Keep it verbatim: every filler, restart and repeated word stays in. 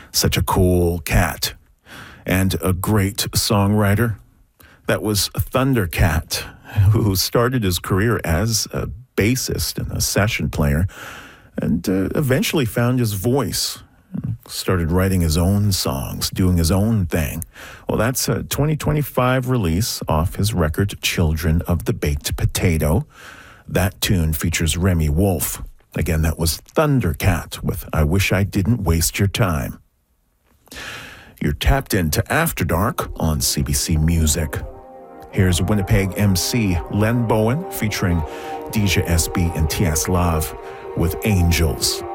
Such a cool cat. And a great songwriter. That was Thundercat, who started his career as a bassist and a session player, and uh, eventually found his voice. Started writing his own songs, doing his own thing. Well, that's a twenty twenty-five release off his record, Children of the Baked Potato. That tune features Remy Wolf. Again, that was Thundercat with I Wish I Didn't Waste Your Time. You're tapped into After Dark on C B C Music. Here's Winnipeg M C Len Bowen featuring D J S B and T S Love with Angels.